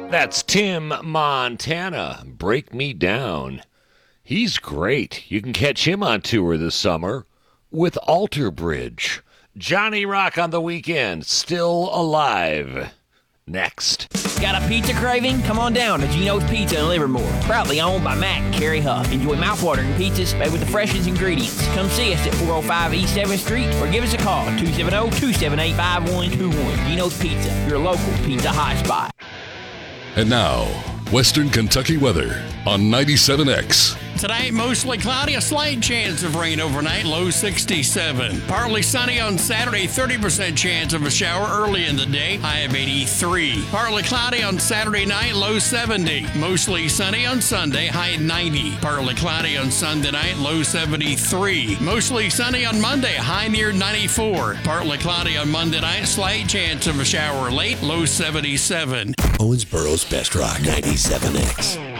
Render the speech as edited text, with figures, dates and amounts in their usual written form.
That's Tim Montana. Break Me Down. He's great. You can catch him on tour this summer with Alter Bridge. Johnny Rock on the weekend. Still alive. Next. Got a pizza craving? Come on down to Gino's Pizza in Livermore. Proudly owned by Matt and Carrie Huff. Enjoy mouthwatering pizzas made with the freshest ingredients. Come see us at 405 East 7th Street or give us a call at 270-278-5121. Gino's Pizza, your local pizza high spot. And now, Western Kentucky weather on 97X. Tonight, mostly cloudy, a slight chance of rain overnight, low 67. Partly sunny on Saturday, 30% chance of a shower early in the day, high of 83. Partly cloudy on Saturday night, low 70. Mostly sunny on Sunday, high 90. Partly cloudy on Sunday night, low 73. Mostly sunny on Monday, high near 94. Partly cloudy on Monday night, slight chance of a shower late, low 77. Owensboro's Best Rock 97X.